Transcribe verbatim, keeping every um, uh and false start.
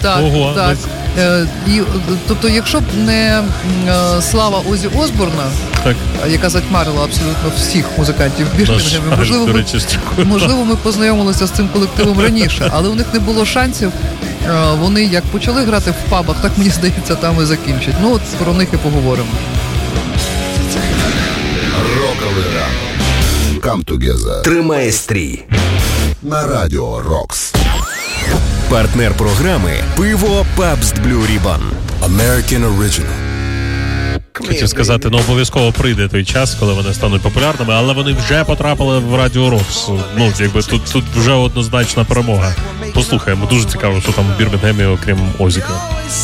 Так, Ого, так. Е, і, тобто, якщо б не е, слава Озі Осборна, так, яка затьмарила абсолютно всіх музикантів Бірмінгемі, можливо, ми, можливо, ми познайомилися з цим колективом раніше, але у них не було шансів. Е, вони як почали грати в пабах, так, мені здається, там і закінчать. Ну, от про них і поговоримо. Роковий ранок. Come together. Тримає стрій. На радіо Рокс. Партнер програми «Пиво Pabst Blue Ribbon». American Original. Хотів сказати, ну обов'язково прийде той час, коли вони стануть популярними, але вони вже потрапили в Радіо Рокс. Ну, якби тут, тут вже однозначна перемога. Послухаємо, дуже цікаво, що там в Бірмінгемі, окрім Озіка.